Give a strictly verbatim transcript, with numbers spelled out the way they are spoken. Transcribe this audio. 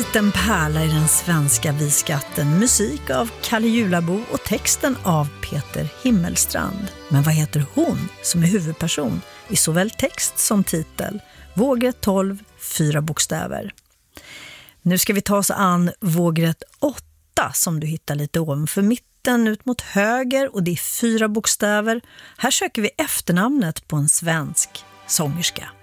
liten pärla i den svenska viskatten. Musik av Kalle Julabo och texten av Peter Himmelstrand. Men vad heter hon som är huvudperson i såväl text som titel? Vågrätt tolv, fyra bokstäver. Nu ska vi ta oss an vågrätt åtta som du hittar lite ovanför mitten ut mot höger, och det är fyra bokstäver. Här söker vi efternamnet på en svensk sångerska.